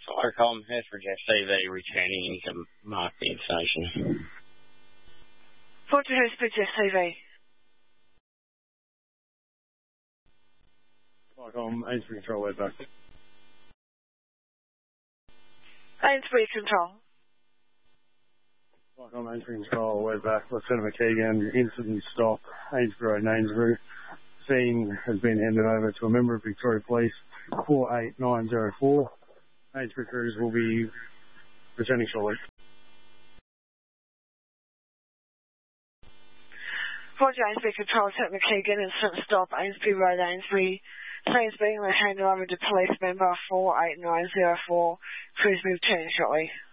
Firecom, Hereford FCV returning to marking station. Fort Hereford FCV. Firecom, Ainsbury Control, we're back. Ainsbury Control. Firecom, Ainsbury Control, we're back. Lieutenant McKeegan, incident stop, Ainsbury Road, Ainsbury. Scene has been handed over to a member of Victoria Police, 48904. Ainsbury crews will be returning shortly. Roger, Ainsbury Control, Lieutenant McKeegan, incident stop, Ainsbury Road, Ainsbury. Scene's being handed over to police member 48904. Crews will be returning shortly.